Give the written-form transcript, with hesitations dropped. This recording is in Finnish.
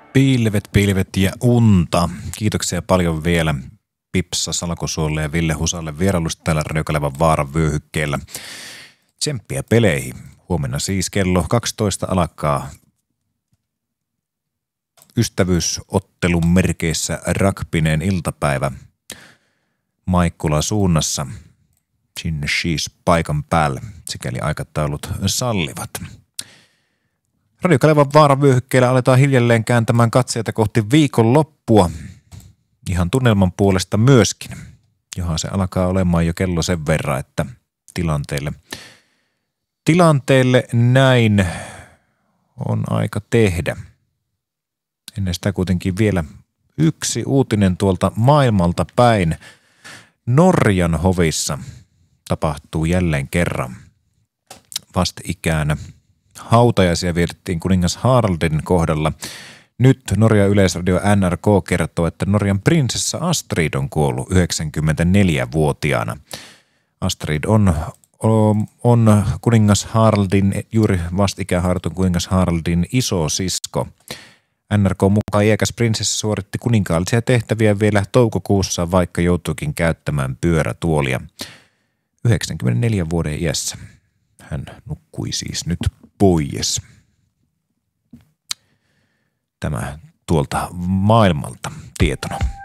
Pilvet ja unta. Kiitoksia paljon vielä Pipsa Salkosuolle ja Ville Husalle vierailusta täällä Radio Kalevan vaaran vyöhykkeellä. Tsemppiä peleihin. Huomenna siis kello 12 alkaa ystävyysottelun merkeissä rugbyinen iltapäivä Maikkula suunnassa. Sinne siis paikan päälle, sikäli aikataulut sallivat. Radio Kalevan vaaran vyöhykkeellä aletaan hiljalleen kääntämään katseita kohti viikonloppua. Ihan tunnelman puolesta myöskin. Johan se alkaa olemaan jo kello sen verran, että tilanteelle näin on aika tehdä. Ennen sitä kuitenkin vielä yksi uutinen tuolta maailmalta päin. Norjan hovissa tapahtuu jälleen kerran vastikään. Hautajaisia vietettiin kuningas Haraldin kohdalla. Nyt Norjan yleisradio NRK kertoo, että Norjan prinsessa Astrid on kuollut 94-vuotiaana. Astrid on kuningas Haraldin, juuri vastikään haaratun kuningas Haraldin isosisko. NRK mukaan iäkäs prinsessa suoritti kuninkaallisia tehtäviä vielä toukokuussa, vaikka joutuikin käyttämään pyörätuolia. 94 vuoden iässä hän nukkui siis nyt pois. Tämä tuolta maailmalta tietona.